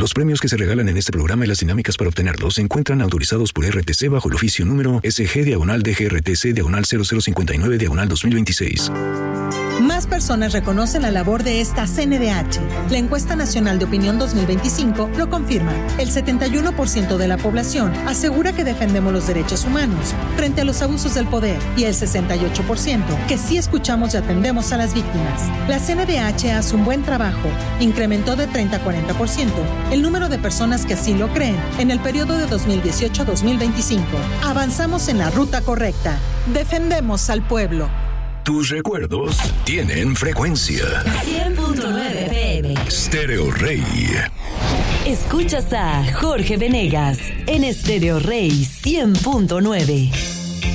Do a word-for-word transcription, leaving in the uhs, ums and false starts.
Los premios que se regalan en este programa y las dinámicas para obtenerlos se encuentran autorizados por R T C bajo el oficio número S G diagonal D G R T C diagonal cero cero cincuenta y nueve diagonal dos mil veintiséis. Más personas reconocen la labor de esta C N D H. La encuesta nacional de opinión dos mil veinticinco lo confirma. El setenta y uno por ciento de la población asegura que defendemos los derechos humanos frente a los abusos del poder y el sesenta y ocho por ciento que sí escuchamos y atendemos a las víctimas. La C N D H hace un buen trabajo. Incrementó de treinta a cuarenta por ciento el número de personas que así lo creen en el periodo de dos mil dieciocho a dos mil veinticinco. Avanzamos en la ruta correcta. Defendemos al pueblo. Tus recuerdos tienen frecuencia. cien punto nueve F M. Stereo Rey. Escuchas a Jorge Venegas en Stereo Rey cien punto nueve.